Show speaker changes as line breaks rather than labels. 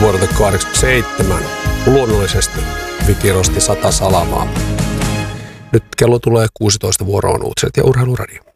vuodelta 1987. Luonnollisesti Vikirosti 100 salamaa. Nyt kello tulee 16 vuoroon uutiset ja Urheiluradio.